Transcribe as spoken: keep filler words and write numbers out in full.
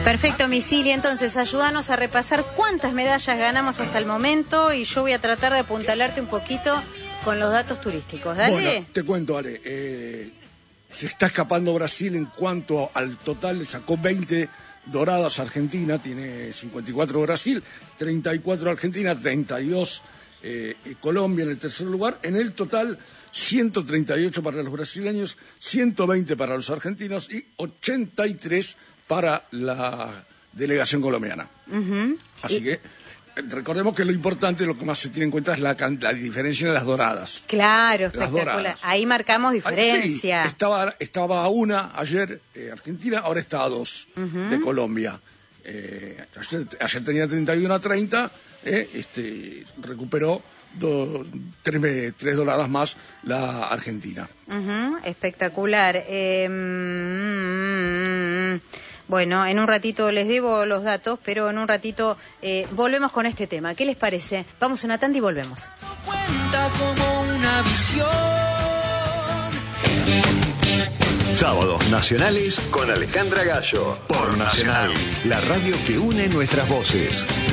Perfecto, Misili. Entonces, ayúdanos a repasar cuántas medallas ganamos hasta el momento y yo voy a tratar de apuntalarte un poquito con los datos turísticos. Dale. Bueno, te cuento, Ale. Eh, se está escapando Brasil en cuanto al total. Sacó veinte doradas Argentina, tiene cincuenta y cuatro Brasil, treinta y cuatro Argentina, treinta y dos eh, Colombia en el tercer lugar. En el total, ciento treinta y ocho para los brasileños, ciento veinte para los argentinos y ochenta y tres para la delegación colombiana. Uh-huh. Así y... que recordemos que lo importante, lo que más se tiene en cuenta es la, la diferencia de las doradas. Claro, espectacular. Ahí marcamos diferencia. Ahí, sí, estaba, estaba a una ayer eh, Argentina, ahora está a dos uh-huh. de Colombia. Eh, ayer, ayer tenía treinta y uno a treinta, eh, este, recuperó do, tres, tres doradas más la Argentina. Uh-huh. Espectacular. Eh, mm, Bueno, en un ratito les debo los datos, pero en un ratito eh, volvemos con este tema. ¿Qué les parece? Vamos a una tanda y volvemos. Cuenta como una visión. Sábados nacionales con Alejandra Gallo. Por Nacional, la radio que une nuestras voces.